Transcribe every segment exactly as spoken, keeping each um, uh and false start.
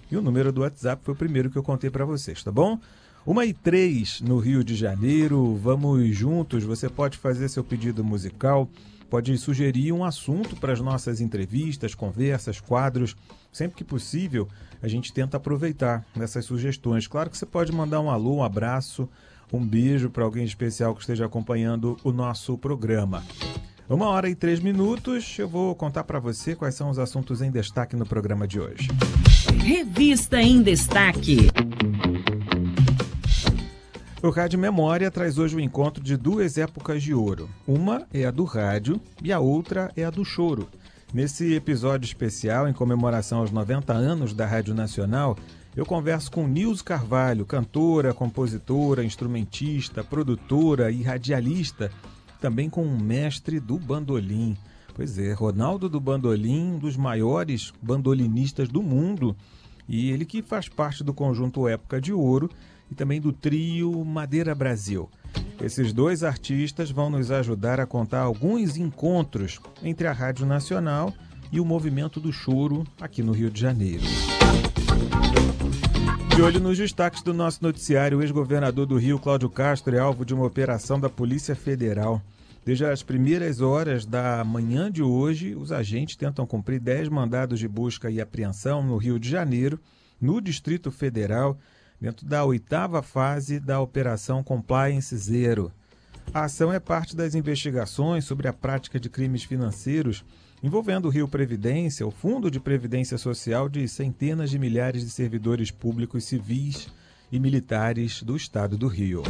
E o número do WhatsApp foi o primeiro que eu contei para vocês, tá bom? uma e três no Rio de Janeiro, vamos juntos, você pode fazer seu pedido musical, pode sugerir um assunto para as nossas entrevistas, conversas, quadros, sempre que possível a gente tenta aproveitar essas sugestões. Claro que você pode mandar um alô, um abraço, um beijo para alguém especial que esteja acompanhando o nosso programa. Uma hora e três minutos, eu vou contar para você quais são os assuntos em destaque no programa de hoje. Revista em Destaque. O Rádio Memória traz hoje o encontro de duas épocas de ouro. Uma é a do rádio e a outra é a do choro. Nesse episódio especial, em comemoração aos noventa anos da Rádio Nacional, eu converso com Nilce Carvalho, cantora, compositora, instrumentista, produtora e radialista, também com um mestre do bandolim. Pois é, Ronaldo do Bandolim, um dos maiores bandolinistas do mundo, e ele que faz parte do conjunto Época de Ouro e também do trio Madeira Brasil. Esses dois artistas vão nos ajudar a contar alguns encontros entre a Rádio Nacional e o movimento do choro aqui no Rio de Janeiro. De olho nos destaques do nosso noticiário, o ex-governador do Rio, Cláudio Castro, é alvo de uma operação da Polícia Federal. Desde as primeiras horas da manhã de hoje, os agentes tentam cumprir dez mandados de busca e apreensão no Rio de Janeiro, no Distrito Federal, dentro da oitava fase da Operação Compliance Zero. A ação é parte das investigações sobre a prática de crimes financeiros envolvendo o Rio Previdência, o Fundo de Previdência Social de centenas de milhares de servidores públicos civis e militares do Estado do Rio.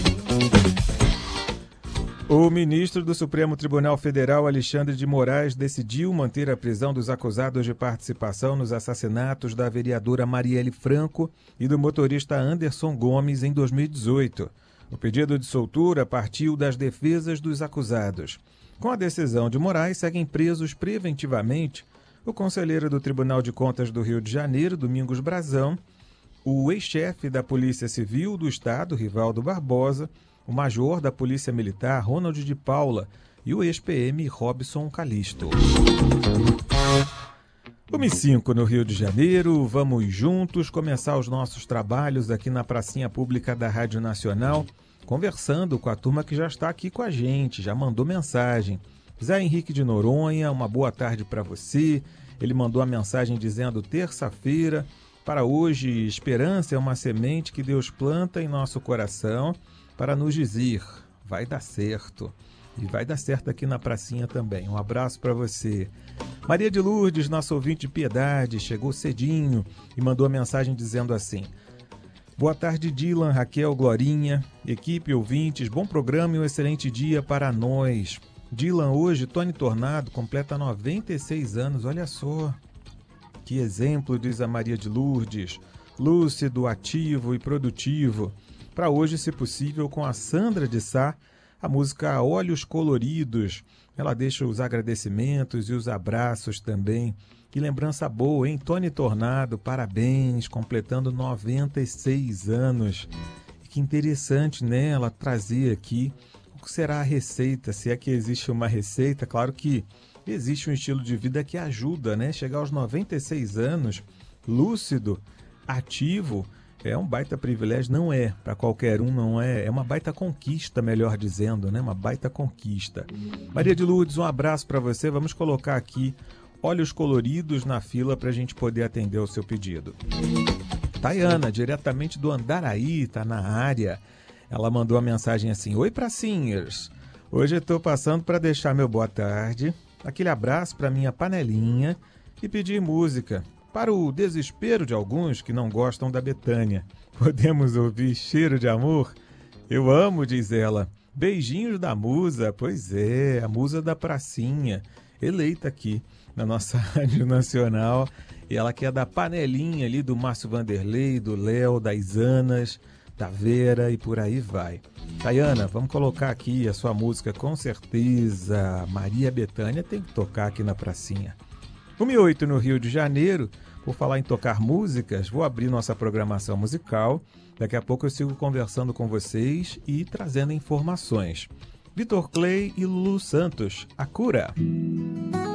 O ministro do Supremo Tribunal Federal, Alexandre de Moraes, decidiu manter a prisão dos acusados de participação nos assassinatos da vereadora Marielle Franco e do motorista Anderson Gomes em dois mil e dezoito. O pedido de soltura partiu das defesas dos acusados. Com a decisão de Moraes, seguem presos preventivamente o conselheiro do Tribunal de Contas do Rio de Janeiro, Domingos Brazão, o ex-chefe da Polícia Civil do Estado, Rivaldo Barbosa, o major da Polícia Militar, Ronald de Paula, e o ex-P M Robson Calisto. uma e cinco no Rio de Janeiro, vamos juntos começar os nossos trabalhos aqui na pracinha pública da Rádio Nacional, conversando com a turma que já está aqui com a gente, já mandou mensagem. Zé Henrique de Noronha, uma boa tarde para você. Ele mandou a mensagem dizendo: terça-feira, para hoje, esperança é uma semente que Deus planta em nosso coração para nos dizer, vai dar certo. E vai dar certo aqui na pracinha também. Um abraço para você. Maria de Lourdes, nossa ouvinte de Piedade, chegou cedinho e mandou a mensagem dizendo assim: boa tarde, Dylan, Raquel, Glorinha, equipe, ouvintes, bom programa e um excelente dia para nós. Dylan, hoje, Tony Tornado completa noventa e seis anos, olha só. Que exemplo, diz a Maria de Lourdes. Lúcido, ativo e produtivo. Para hoje, se possível, com a Sandra de Sá, a música Olhos Coloridos. Ela deixa os agradecimentos e os abraços também. Que lembrança boa, hein? Tony Tornado, parabéns, completando noventa e seis anos. Que interessante, né? Ela trazer aqui o que será a receita, se é que existe uma receita. Claro que existe um estilo de vida que ajuda, né? Chegar aos noventa e seis anos, lúcido, ativo, é um baita privilégio, não é para qualquer um, não é, é uma baita conquista, melhor dizendo, né? Uma baita conquista. Maria de Lourdes, um abraço para você, vamos colocar aqui Olhos Coloridos na fila para a gente poder atender o seu pedido. Tayana, diretamente do Andaraí, tá na área, ela mandou a mensagem assim: oi pracinhas, hoje eu estou passando para deixar meu boa tarde, aquele abraço para minha panelinha e pedir música. Para o desespero de alguns que não gostam da Bethânia, podemos ouvir Cheiro de Amor? Eu amo, diz ela. Beijinhos da musa, pois é, a musa da pracinha, eleita aqui na nossa Rádio Nacional. E ela que é da panelinha ali do Márcio Vanderlei, do Léo, das Anas, da Vera e por aí vai. Tayana, vamos colocar aqui a sua música com certeza. Maria Bethânia tem que tocar aqui na pracinha. uma e oito no Rio de Janeiro. Por falar em tocar músicas, vou abrir nossa programação musical. Daqui a pouco eu sigo conversando com vocês e trazendo informações. Vitor Clay e Lulu Santos, A Cura.